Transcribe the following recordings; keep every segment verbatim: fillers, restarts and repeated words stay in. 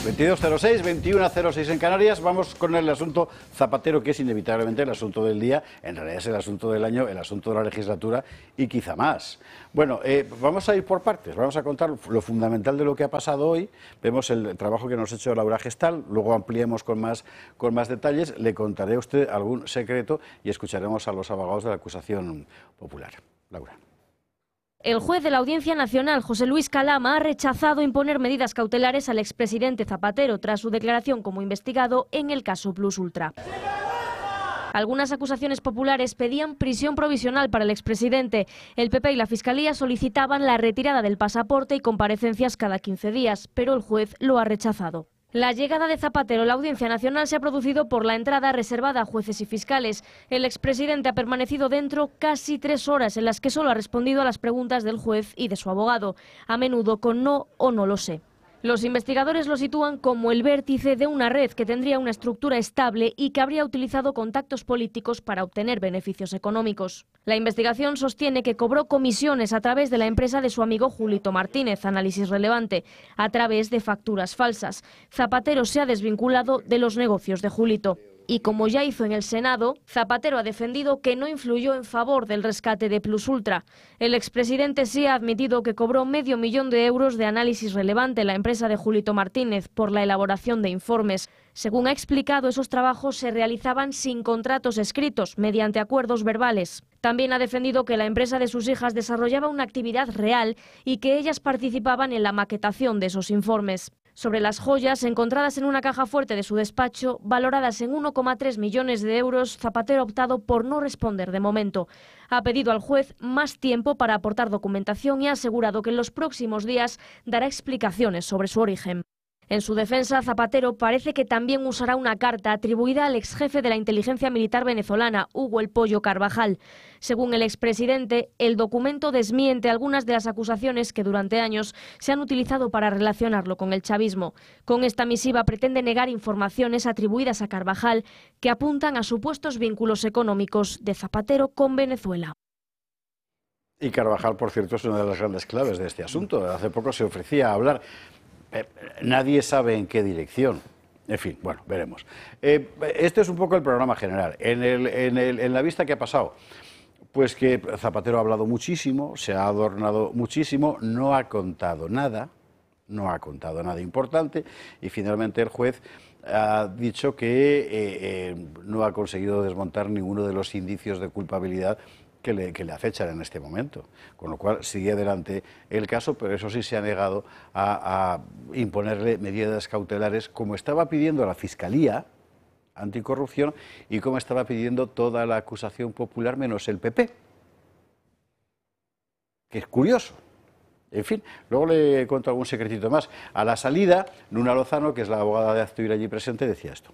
veintidós cero seis, veintiuno cero seis en Canarias. Vamos con el asunto Zapatero, que es inevitablemente el asunto del día. En realidad es el asunto del año, el asunto de la legislatura y quizá más. Bueno, eh, vamos a ir por partes. Vamos a contar lo fundamental de lo que ha pasado hoy. Vemos el trabajo que nos ha hecho Laura Gestal. Luego ampliemos con más, con más detalles. Le contaré a usted algún secreto y escucharemos a los abogados de la acusación popular. Laura. El juez de la Audiencia Nacional, José Luis Calama, ha rechazado imponer medidas cautelares al expresidente Zapatero tras su declaración como investigado en el caso Plus Ultra. Algunas acusaciones populares pedían prisión provisional para el expresidente. El P P y la Fiscalía solicitaban la retirada del pasaporte y comparecencias cada quince días, pero el juez lo ha rechazado. La llegada de Zapatero a la Audiencia Nacional se ha producido por la entrada reservada a jueces y fiscales. El expresidente ha permanecido dentro casi tres horas, en las que solo ha respondido a las preguntas del juez y de su abogado, a menudo con no o no lo sé. Los investigadores lo sitúan como el vértice de una red que tendría una estructura estable y que habría utilizado contactos políticos para obtener beneficios económicos. La investigación sostiene que cobró comisiones a través de la empresa de su amigo Julito Martínez, Análisis Relevante, a través de facturas falsas. Zapatero se ha desvinculado de los negocios de Julito. Y como ya hizo en el Senado, Zapatero ha defendido que no influyó en favor del rescate de Plus Ultra. El expresidente sí ha admitido que cobró medio millón de euros de Análisis Relevante, la empresa de Julito Martínez, por la elaboración de informes. Según ha explicado, esos trabajos se realizaban sin contratos escritos, mediante acuerdos verbales. También ha defendido que la empresa de sus hijas desarrollaba una actividad real y que ellas participaban en la maquetación de esos informes. Sobre las joyas encontradas en una caja fuerte de su despacho, valoradas en uno coma tres millones de euros, Zapatero ha optado por no responder de momento. Ha pedido al juez más tiempo para aportar documentación y ha asegurado que en los próximos días dará explicaciones sobre su origen. En su defensa, Zapatero parece que también usará una carta atribuida al exjefe de la inteligencia militar venezolana, Hugo El Pollo Carvajal. Según el expresidente, el documento desmiente algunas de las acusaciones que durante años se han utilizado para relacionarlo con el chavismo. Con esta misiva pretende negar informaciones atribuidas a Carvajal que apuntan a supuestos vínculos económicos de Zapatero con Venezuela. Y Carvajal, por cierto, es una de las grandes claves de este asunto. Hace poco se ofrecía a hablar. Eh, nadie sabe en qué dirección. En fin, bueno, veremos. Eh, este es un poco el programa general. En, el, en, el, en la vista que ha pasado, pues que Zapatero ha hablado muchísimo, se ha adornado muchísimo, no ha contado nada, no ha contado nada importante y finalmente el juez ha dicho que eh, eh, no ha conseguido desmontar ninguno de los indicios de culpabilidad Que le, que le acechan en este momento, con lo cual sigue adelante el caso, pero eso sí se ha negado a, a imponerle medidas cautelares como estaba pidiendo la Fiscalía Anticorrupción y como estaba pidiendo toda la acusación popular menos el P P, que es curioso. En fin, luego le cuento algún secretito más. A la salida, Nuna Lozano, que es la abogada de Aztuir allí presente, decía esto.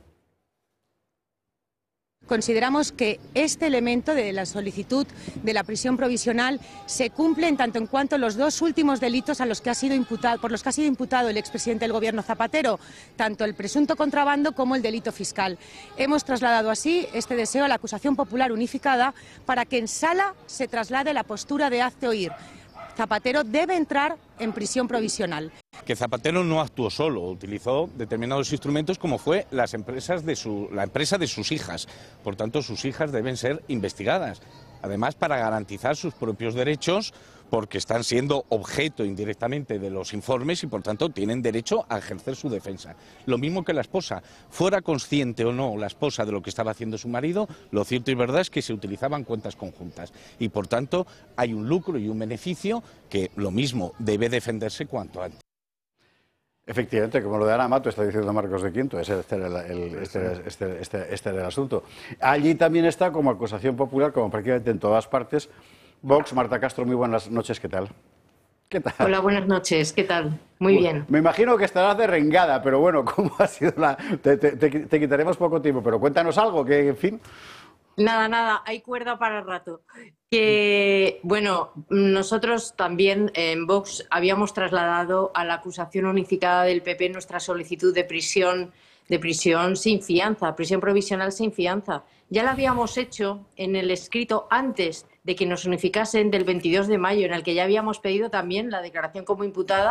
Consideramos que este elemento de la solicitud de la prisión provisional se cumple en tanto en cuanto los dos últimos delitos a los que ha sido imputado, por los que ha sido imputado el expresidente del Gobierno Zapatero, tanto el presunto contrabando como el delito fiscal. Hemos trasladado así este deseo a la acusación popular unificada para que en sala se traslade la postura de hazte oír. Zapatero debe entrar en prisión provisional. Que Zapatero no actuó solo, utilizó determinados instrumentos como fue las empresas de su, la empresa de sus hijas. Por tanto, sus hijas deben ser investigadas. Además, para garantizar sus propios derechos, porque están siendo objeto indirectamente de los informes y por tanto tienen derecho a ejercer su defensa. Lo mismo que la esposa, fuera consciente o no la esposa de lo que estaba haciendo su marido, lo cierto y verdad es que se utilizaban cuentas conjuntas y por tanto hay un lucro y un beneficio que lo mismo debe defenderse cuanto antes. Efectivamente, como lo de Ana Mato está diciendo Marcos de Quinto, ese, este, era el, este, este, este, este era el asunto. Allí también está como acusación popular, como prácticamente en todas partes, Vox. Marta Castro, muy buenas noches, ¿qué tal? ¿Qué tal? Hola, buenas noches, ¿qué tal? Muy bueno, bien. Me imagino que estarás derrengada, pero bueno, ¿cómo ha sido la...? Te, te, te, te quitaremos poco tiempo, pero cuéntanos algo, que en fin... Nada, nada, hay cuerda para el rato. Que, bueno, nosotros también en Vox habíamos trasladado a la acusación unificada del P P nuestra solicitud de prisión, de prisión sin fianza, prisión provisional sin fianza. Ya la habíamos hecho en el escrito antes de que nos unificasen del veintidós de mayo, en el que ya habíamos pedido también la declaración como imputada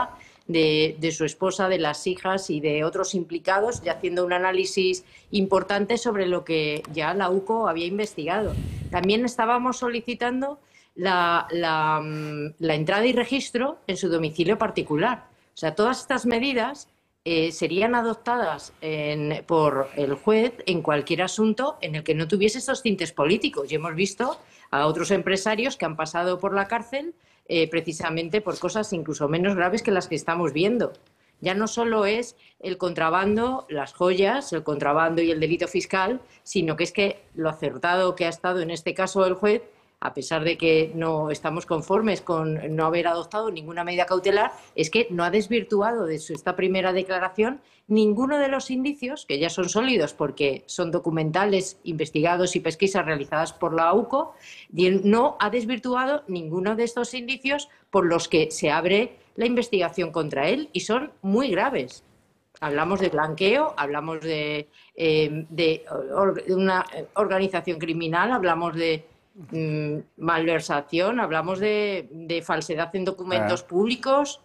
de, de su esposa, de las hijas y de otros implicados, y haciendo un análisis importante sobre lo que ya la U C O había investigado. También estábamos solicitando la, la, la entrada y registro en su domicilio particular. O sea, todas estas medidas eh, serían adoptadas en, por el juez en cualquier asunto en el que no tuviese estos tintes políticos. Y hemos visto a otros empresarios que han pasado por la cárcel eh, precisamente por cosas incluso menos graves que las que estamos viendo. Ya no solo es el contrabando, las joyas, el contrabando y el delito fiscal, sino que es que lo acertado que ha estado en este caso el juez, a pesar de que no estamos conformes con no haber adoptado ninguna medida cautelar, es que no ha desvirtuado de su, esta primera declaración ninguno de los indicios, que ya son sólidos porque son documentales, investigados y pesquisas realizadas por la U C O, y no ha desvirtuado ninguno de estos indicios por los que se abre la investigación contra él, y son muy graves. Hablamos de blanqueo, hablamos de, eh, de una organización criminal, hablamos de malversación, hablamos de, de falsedad en documentos ah. públicos.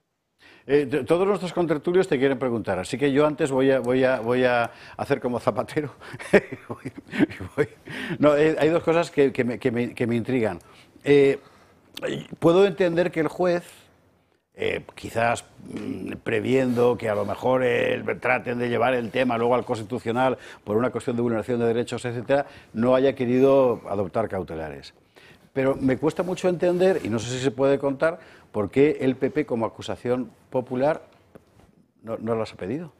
Eh, todos nuestros contertulios te quieren preguntar, así que yo antes voy a, voy a, voy a hacer como Zapatero. voy, voy. No, eh, hay dos cosas que, que, me, que, me, que me intrigan. Eh, puedo entender que el juez, eh, quizás mmm, previendo que a lo mejor eh, traten de llevar el tema luego al Constitucional por una cuestión de vulneración de derechos, etcétera, no haya querido adoptar cautelares. Pero me cuesta mucho entender, y no sé si se puede contar, por qué el P P como acusación popular no, no las ha pedido.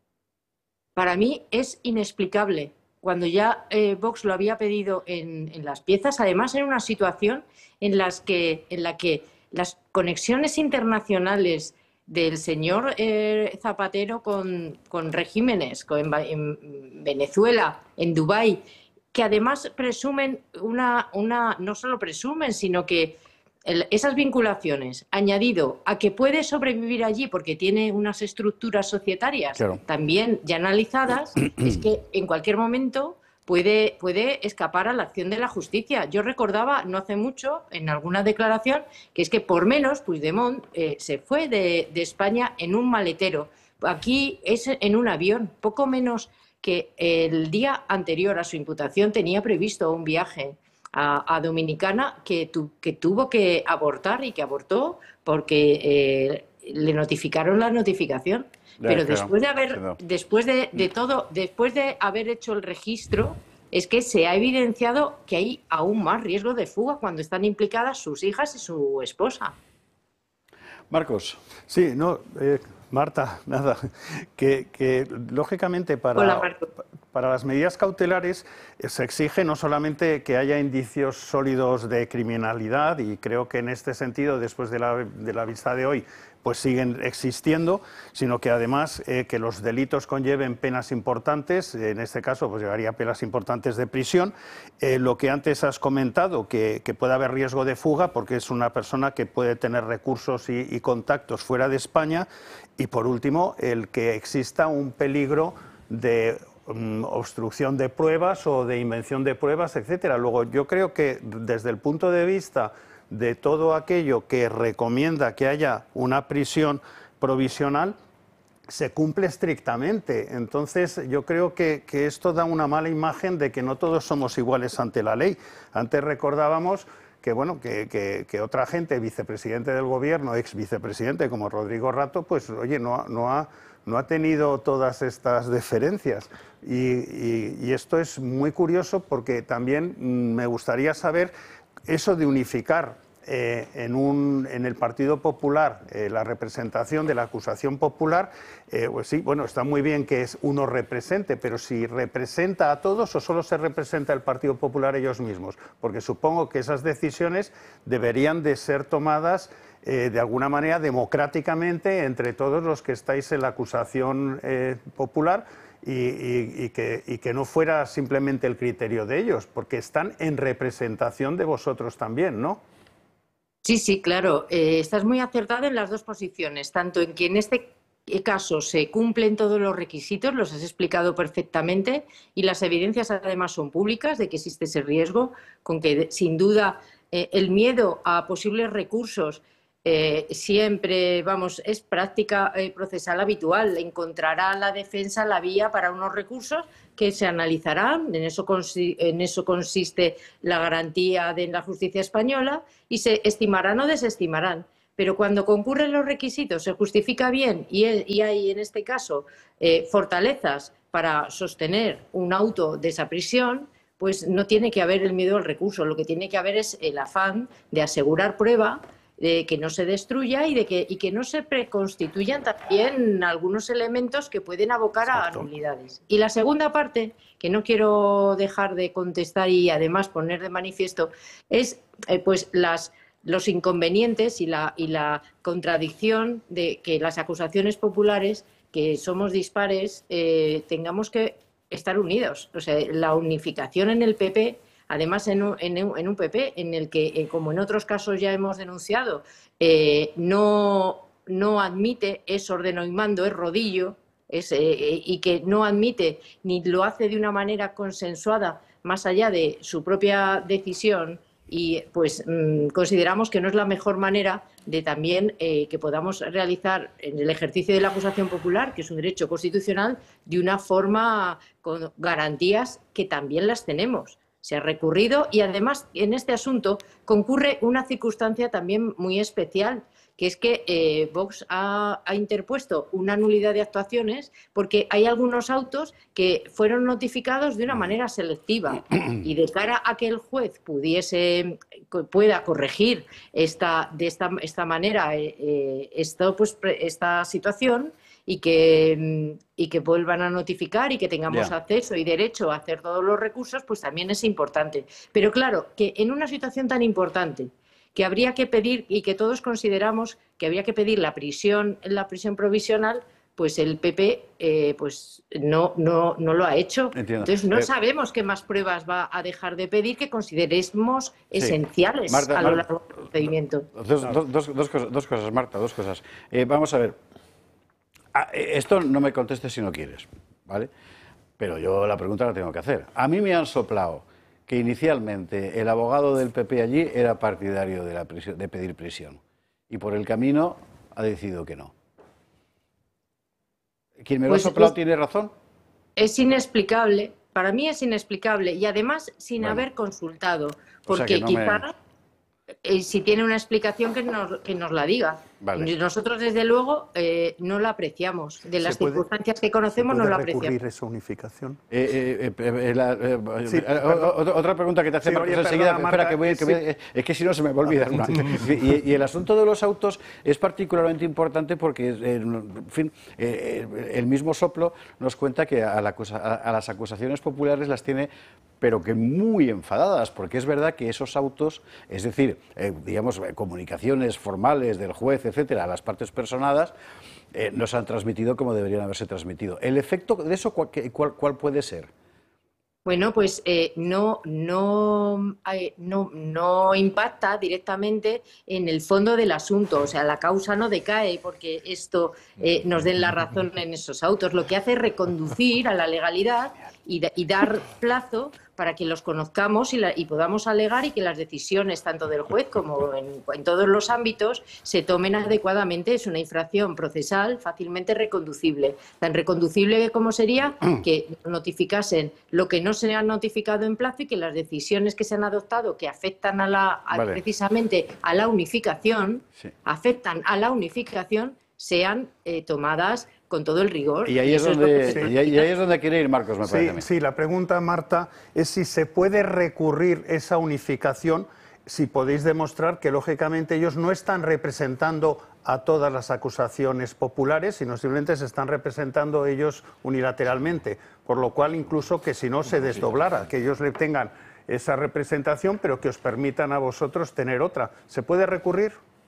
Para mí es inexplicable. Cuando ya eh, Vox lo había pedido en, en las piezas, además en una situación en, las que, en la que las conexiones internacionales del señor eh, Zapatero con, con regímenes, con, en Venezuela, en Dubái, que además presumen una, una, no solo presumen, sino que el, esas vinculaciones, añadido a que puede sobrevivir allí porque tiene unas estructuras societarias claro. también ya analizadas, es que en cualquier momento puede, puede escapar a la acción de la justicia. Yo recordaba no hace mucho, en alguna declaración, que es que por menos Puigdemont eh, se fue de, de España en un maletero. Aquí es en un avión, poco menos que el día anterior a su imputación tenía previsto un viaje a, a Dominicana que, tu, que tuvo que abortar y que abortó porque eh, le notificaron la notificación. Ya, Pero después de haber, no. después de, de todo, después de haber hecho el registro, es que se ha evidenciado que hay aún más riesgo de fuga cuando están implicadas sus hijas y su esposa. Marcos. Sí, no, eh, Marta, nada, que, que lógicamente para, Hola, para las medidas cautelares se exige no solamente que haya indicios sólidos de criminalidad, y creo que en este sentido, después de la, de la vista de hoy, pues siguen existiendo, sino que además eh, que los delitos conlleven penas importantes, en este caso pues llegaría a penas importantes de prisión, eh, lo que antes has comentado, que, que puede haber riesgo de fuga porque es una persona que puede tener recursos y, y contactos fuera de España, y por último el que exista un peligro de um, obstrucción de pruebas o de invención de pruebas, etcétera. Luego yo creo que desde el punto de vista de todo aquello que recomienda que haya una prisión provisional, se cumple estrictamente. Entonces yo creo que, que esto da una mala imagen de que no todos somos iguales ante la ley. Antes recordábamos que, bueno, que, que, que otra gente, vicepresidente del gobierno, ex vicepresidente como Rodrigo Rato, pues oye, no, no, ha, no ha tenido todas estas deferencias. Y, y, y esto es muy curioso porque también me gustaría saber eso de unificar eh, en, un, en el Partido Popular eh, la representación de la acusación popular, eh, pues sí, bueno, está muy bien que es uno represente, pero si representa a todos o solo se representa el Partido Popular ellos mismos, porque supongo que esas decisiones deberían de ser tomadas eh, de alguna manera democráticamente entre todos los que estáis en la acusación eh, popular. Y, y, y, que, y que no fuera simplemente el criterio de ellos, porque están en representación de vosotros también, ¿no? Sí, sí, claro. Eh, estás muy acertado en las dos posiciones, tanto en que en este caso se cumplen todos los requisitos, los has explicado perfectamente, y las evidencias además son públicas de que existe ese riesgo, con que sin duda eh, el miedo a posibles recursos Eh, siempre, vamos, es práctica eh, procesal habitual. Encontrará la defensa la vía para unos recursos que se analizarán. En eso, consi en eso consiste la garantía de la justicia española y se estimarán o desestimarán. Pero cuando concurren los requisitos, se justifica bien y, el, y hay, en este caso, eh, fortalezas para sostener un auto de esa prisión, pues no tiene que haber el miedo al recurso. Lo que tiene que haber es el afán de asegurar prueba, de que no se destruya y de que, y que no se preconstituyan también algunos elementos que pueden abocar Exacto. a nulidades. Y la segunda parte, que no quiero dejar de contestar y además poner de manifiesto, es eh, pues las, los inconvenientes y la, y la contradicción de que las acusaciones populares, que somos dispares, eh, tengamos que estar unidos. O sea, la unificación en el P P... Además, en un, en, un, en un P P en el que, eh, como en otros casos ya hemos denunciado, eh, no, no admite, es ordeno y mando, es rodillo, es, eh, y que no admite ni lo hace de una manera consensuada más allá de su propia decisión, y pues mmm, consideramos que no es la mejor manera de también eh, que podamos realizar en el ejercicio de la acusación popular, que es un derecho constitucional, de una forma con garantías que también las tenemos. Se ha recurrido y además en este asunto concurre una circunstancia también muy especial, que es que eh, Vox ha, ha interpuesto una nulidad de actuaciones porque hay algunos autos que fueron notificados de una manera selectiva y de cara a que el juez pudiese pueda corregir esta, de esta, esta manera eh, esto, pues, esta situación, y que, y que vuelvan a notificar y que tengamos yeah. acceso y derecho a hacer todos los recursos, pues también es importante. Pero claro, que en una situación tan importante, que habría que pedir, y que todos consideramos que habría que pedir la prisión, la prisión provisional, pues el P P eh, pues no, no, no lo ha hecho. Entiendo. Entonces no eh, sabemos qué más pruebas va a dejar de pedir que consideremos sí. esenciales Marta, a lo largo del procedimiento. Dos, dos, dos, dos, cosas, dos cosas, Marta, dos cosas. Eh, vamos a ver. Ah, esto no me contestes si no quieres, ¿vale? Pero yo la pregunta la tengo que hacer. A mí me han soplado que inicialmente el abogado del P P allí era partidario de, la prisión, de pedir prisión y por el camino ha decidido que no. ¿Quién me pues lo ha soplado es, tiene razón? Es inexplicable, para mí es inexplicable y además sin bueno. haber consultado, porque o sea no quizá... Me... Eh, si tiene una explicación que nos, que nos la diga. Vale. Nosotros, desde luego, eh, no la apreciamos. De las puede, circunstancias que conocemos, no la apreciamos. ¿Se puede recurrir esa unificación? Eh, eh, eh, la, eh, sí, eh, otra pregunta que te hace sí, Marcos enseguida. Perdona, Marta, espera, que voy, que voy, sí. Es que si no se me va a olvidar una. y, y el asunto de los autos es particularmente importante porque, eh, en fin, eh, el mismo soplo nos cuenta que a, la, a, a las acusaciones populares las tiene, pero que muy enfadadas, porque es verdad que esos autos, es decir, eh, digamos, comunicaciones formales del juez, etcétera, a las partes personadas, eh, no se han transmitido como deberían haberse transmitido. ¿El efecto de eso cuál, cuál, cuál puede ser? Bueno, pues eh, no, no, no, no impacta directamente en el fondo del asunto, o sea, la causa no decae porque esto eh, nos den la razón en esos autos. Lo que hace es reconducir a la legalidad y, y dar plazo para que los conozcamos y, la, y podamos alegar y que las decisiones tanto del juez como en, en todos los ámbitos se tomen adecuadamente. Es una infracción procesal fácilmente reconducible. Tan reconducible como sería que notificasen lo que no se ha notificado en plazo y que las decisiones que se han adoptado que afectan a la, a, vale. precisamente a la unificación, sí. afectan a la unificación, sean eh, tomadas con todo el rigor. Y ahí, y es, donde, es, y ahí, y ahí es donde quiere ir Marcos, me parece. Sí, sí, la pregunta, Marta, es si se puede recurrir esa unificación, si podéis demostrar que, lógicamente, ellos no están representando a todas las acusaciones populares, sino simplemente se están representando ellos unilateralmente, por lo cual incluso que si no se desdoblara, que ellos le tengan esa representación, pero que os permitan a vosotros tener otra. ¿Se puede recurrir?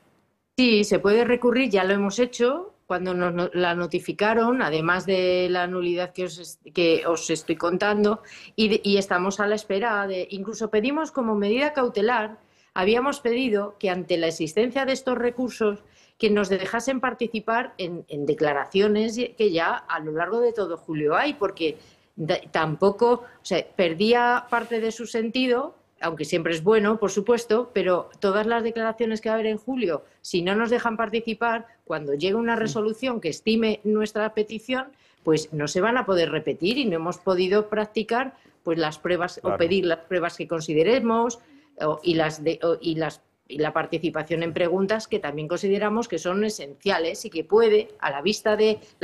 Sí, se puede recurrir, ya lo hemos hecho. Cuando nos la notificaron, además de la nulidad que os, que os estoy contando, y, de, y estamos a la espera de... Incluso pedimos como medida cautelar, habíamos pedido que ante la existencia de estos recursos, que nos dejasen participar en, en declaraciones que ya a lo largo de todo julio hay, porque de, tampoco, o sea, perdía parte de su sentido aunque siempre es bueno, por supuesto, pero todas las declaraciones que va a haber en julio, si no nos dejan participar, cuando llegue una resolución que estime nuestra petición, pues no se van a poder repetir y no hemos podido practicar pues las pruebas claro. o pedir las pruebas que consideremos o, y, las de, o, y, las, y la participación en preguntas que también consideramos que son esenciales y que puede, a la vista de la